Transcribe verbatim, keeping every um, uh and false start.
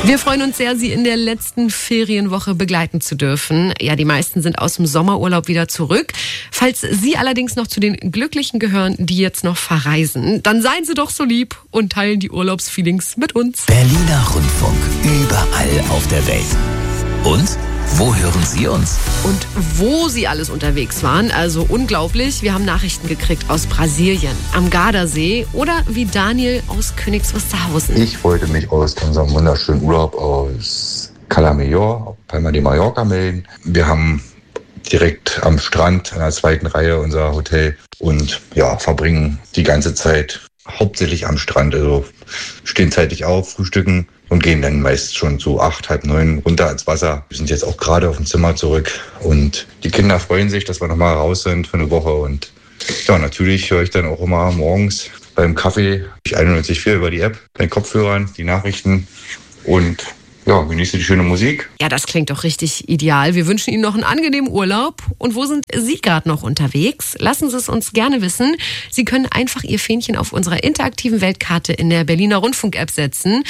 Wir freuen uns sehr, Sie in der letzten Ferienwoche begleiten zu dürfen. Ja, die meisten sind aus dem Sommerurlaub wieder zurück. Falls Sie allerdings noch zu den Glücklichen gehören, die jetzt noch verreisen, dann seien Sie doch so lieb und teilen die Urlaubsfeelings mit uns. Berliner Rundfunk, überall auf der Welt. Und wo hören Sie uns? Und wo Sie alles unterwegs waren, also unglaublich. Wir haben Nachrichten gekriegt aus Brasilien, am Gardasee oder wie Daniel aus Königs Wusterhausen. Ich wollte mich aus unserem wunderschönen Urlaub aus Cala Major, Palma de Mallorca melden. Wir haben direkt am Strand in der zweiten Reihe unser Hotel und ja, verbringen die ganze Zeit hauptsächlich am Strand. Also stehen zeitig auf, frühstücken und gehen dann meist schon so acht, halb neun runter ans Wasser. Wir sind jetzt auch gerade auf dem Zimmer zurück und die Kinder freuen sich, dass wir nochmal raus sind für eine Woche. Und ja, natürlich höre ich dann auch immer morgens beim Kaffee, ich einundneunzig Komma vier über die App, bei den Kopfhörern, die Nachrichten und ja, genieße die schöne Musik. Ja, das klingt doch richtig ideal. Wir wünschen Ihnen noch einen angenehmen Urlaub. Und wo sind Sie gerade noch unterwegs? Lassen Sie es uns gerne wissen. Sie können einfach Ihr Fähnchen auf unserer interaktiven Weltkarte in der Berliner Rundfunk-App setzen.